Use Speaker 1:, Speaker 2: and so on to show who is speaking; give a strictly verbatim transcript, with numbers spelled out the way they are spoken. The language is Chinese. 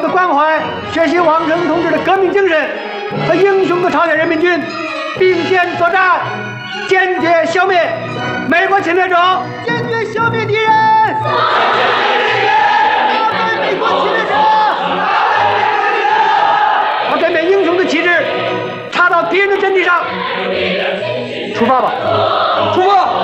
Speaker 1: 的关怀，学习王成同志的革命精神和英雄的朝鲜人民军并肩作战，坚决消灭美国侵略者，坚决消灭敌人。美国侵略者，把这面英雄的旗帜插到敌人的阵地上。出发吧，出发！